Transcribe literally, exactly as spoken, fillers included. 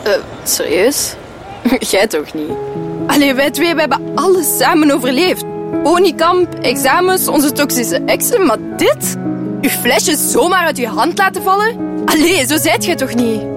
Uh, serieus? Jij toch niet? Allee, wij twee we hebben alles samen overleefd. Honeykamp, examens, onze toxische exen, maar dit? Uw flesje zomaar uit uw hand laten vallen? Allee, zo zijt jij toch niet?